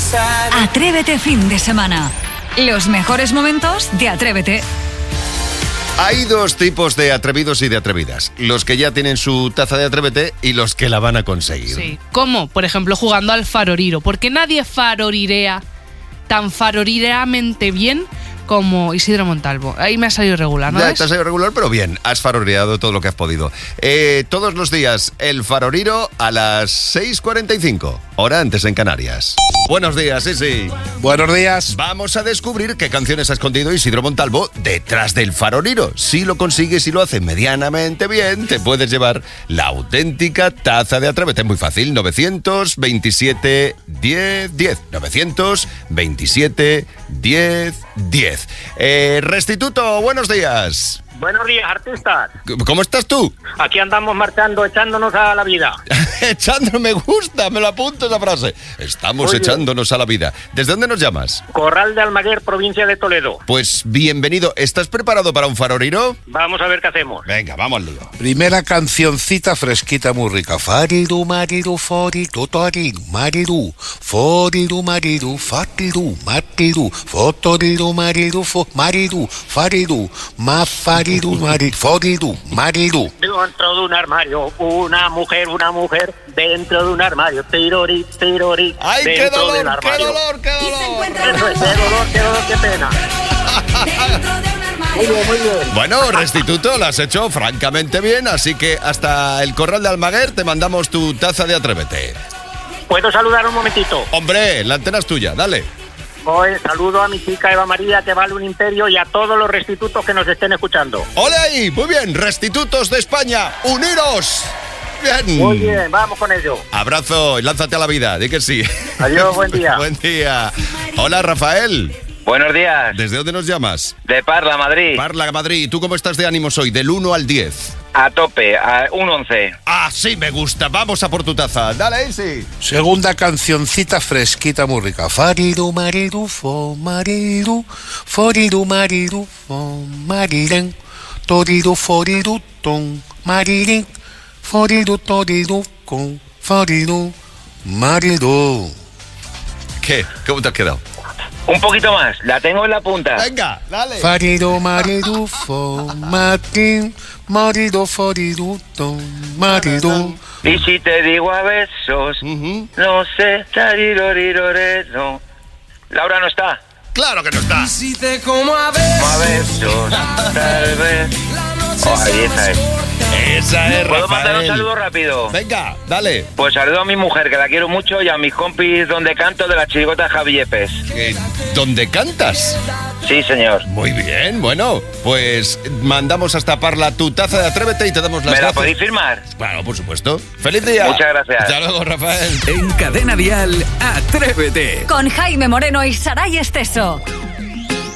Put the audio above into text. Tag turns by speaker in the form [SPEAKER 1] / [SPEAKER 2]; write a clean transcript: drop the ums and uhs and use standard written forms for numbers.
[SPEAKER 1] Atrévete fin de semana. Los mejores momentos de Atrévete.
[SPEAKER 2] Hay dos tipos de atrevidos y de atrevidas. Los que ya tienen su taza de Atrévete y los que la van a conseguir.
[SPEAKER 3] Sí, como, por ejemplo, jugando al faroriro. Porque nadie farorirea tan farorireamente bien como Isidro Montalvo. Ahí me ha salido regular, ¿no?
[SPEAKER 2] Ya
[SPEAKER 3] ves?
[SPEAKER 2] te has salido regular, pero bien, has faroreado todo lo que has podido. Todos los días, el faroriro a las 6:45, hora antes en Canarias. Buenos días, sí.
[SPEAKER 4] Buenos días.
[SPEAKER 2] Vamos a descubrir qué canciones ha escondido Isidro Montalvo detrás del faroriro. Si lo consigues y lo hace medianamente bien, te puedes llevar la auténtica taza de Atrévete. Muy fácil, 927 10 10. 927 10 10. Restituto, buenos días.
[SPEAKER 5] Buenos días, artistas.
[SPEAKER 2] ¿Cómo estás tú?
[SPEAKER 5] Aquí andamos marchando, echándonos a la vida.
[SPEAKER 2] Echando, me gusta, me lo apunto esa frase. Estamos echándonos a la vida. ¿Desde dónde nos llamas?
[SPEAKER 5] Corral de Almaguer, provincia de Toledo.
[SPEAKER 2] Pues bienvenido. ¿Estás preparado para un faroriro?
[SPEAKER 5] Vamos a ver qué hacemos.
[SPEAKER 2] Venga, vamos al lío.
[SPEAKER 4] Primera cancioncita fresquita muy rica. Fariru, mariru, foriru, toriru, mariru. Foriru, mariru, fatiru, matiru. Fotoriru, mariru, mariru, fariru. Ma fariru, mariru, foriru, mariru.
[SPEAKER 5] Dentro de un armario, una mujer, dentro de un armario. Tirori, tirori.
[SPEAKER 2] ¡Ay, qué dolor, qué dolor, qué dolor!
[SPEAKER 5] Eso es, qué dolor, qué pena. Muy bien, muy bien.
[SPEAKER 2] Bueno, Restituto, lo has hecho francamente bien, así que hasta el Corral de Almaguer te mandamos tu taza de Atrévete.
[SPEAKER 5] ¿Puedo saludar un momentito?
[SPEAKER 2] Hombre, la antena es tuya, dale.
[SPEAKER 5] Hoy saludo a mi chica Eva María, que vale un imperio, y a todos los restitutos que nos estén escuchando.
[SPEAKER 2] ¡Ole ahí! Muy bien, Restitutos de España, ¡uniros! Bien.
[SPEAKER 5] Muy bien, vamos con ello.
[SPEAKER 2] Abrazo y lánzate a la vida, di que sí.
[SPEAKER 5] Adiós, buen día.
[SPEAKER 2] Buen día. Hola, Rafael.
[SPEAKER 6] Buenos días.
[SPEAKER 2] ¿Desde dónde nos llamas?
[SPEAKER 6] De Parla, Madrid.
[SPEAKER 2] Parla, Madrid. ¿Y tú cómo estás de ánimos hoy? Del 1 al 10.
[SPEAKER 6] A tope, a un 11.
[SPEAKER 2] Ah, sí, me gusta. Vamos a por tu taza. Dale, sí.
[SPEAKER 4] Segunda cancioncita fresquita muy rica. Fariru, mariru, fo, mariru. Foriru, mariru, fo, mariren. Toriru, foriru, ton, maririn. Foriru, toriru, con, foriru, mariru.
[SPEAKER 2] ¿Qué? ¿Cómo te has quedado?
[SPEAKER 6] Un poquito más, la tengo en la punta.
[SPEAKER 2] Venga, dale.
[SPEAKER 4] Fariru, mariru, fo, matin. Mariru, foriru, ton, mariru.
[SPEAKER 6] Y si te digo a besos, no sé, tarirorirorero. Laura no está.
[SPEAKER 2] Claro que no está.
[SPEAKER 7] Si te como a
[SPEAKER 6] Como a besos, tal vez. Oh, ahí esa es.
[SPEAKER 2] Esa es,
[SPEAKER 6] ¿Puedo
[SPEAKER 2] Rafael.
[SPEAKER 6] mandar un saludo rápido?
[SPEAKER 2] Venga, dale.
[SPEAKER 6] Pues saludo a mi mujer, que la quiero mucho, y a mis compis donde canto de la chirigota Javi Yepes.
[SPEAKER 2] ¿Dónde cantas?
[SPEAKER 6] Sí, señor.
[SPEAKER 2] Muy bien, bueno, pues mandamos hasta Parla tu taza de Atrévete y te damos las
[SPEAKER 6] ¿Me la
[SPEAKER 2] gracias.
[SPEAKER 6] podéis firmar?
[SPEAKER 2] Claro, por supuesto. ¡Feliz día!
[SPEAKER 6] Muchas gracias.
[SPEAKER 2] Hasta luego, Rafael.
[SPEAKER 8] En Cadena Dial, Atrévete.
[SPEAKER 1] Con Jaime Moreno y Saray Esteso.